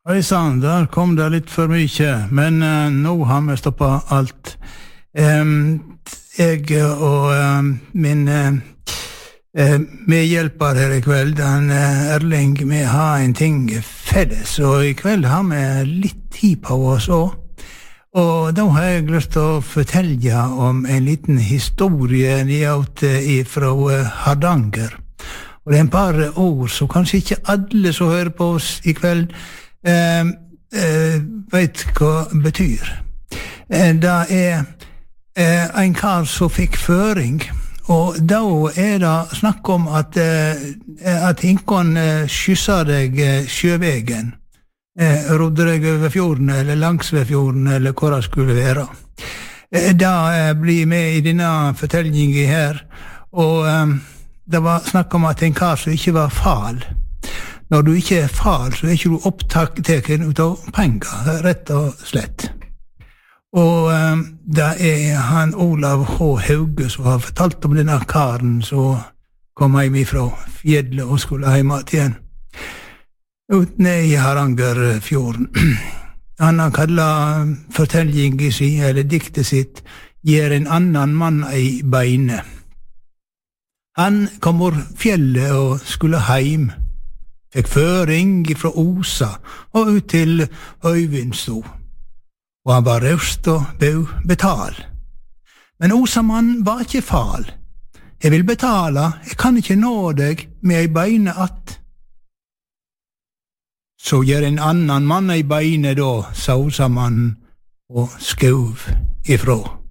Hei sann, der kom det litt for mye, men nå har vi stoppet alt. Jeg og min medhjelper her i kveld, Erling, vi har en ting felles, og i kveld har vi litt tid på oss også. Og da har jeg lyst til å fortelle om en liten historie fra Hardanger. Og det er en par ord som kanskje ikke alle som hører på oss i kveld vet hva betyr. Det er en kar som fikk føring, og da er det snakk om at hinkon skysser deg sjøvegen, rodde deg over fjorden, eller langs ved fjorden, eller hvor det skulle være. Det blir med i denne fortellingen her, og det var snakk om at en kar som ikke var fal. Når du ikke er fal, så er ikke du opptaken ut av penger, rett og slett. Og det er han Olav H. Hauge som har fortalt om denne karen som kom hjem fra fjellet og skulle hjem igjen. Ut ned i Hardangerfjorden. Han har kallet fortellingen sin, eller diktet sitt, «Gjer en annan mann ei beine». Han kom over fjellet og skulle hjem. Fikk føring fra Osa og ut til Øyvindsto. Og han var raust og bau betal. Men Osamann var ikke fal. Jeg vil betale, jeg kan ikke nå deg med ei beine att. Så gjør en annan mann ei beine da, sa Osamannen og skauv ifrå.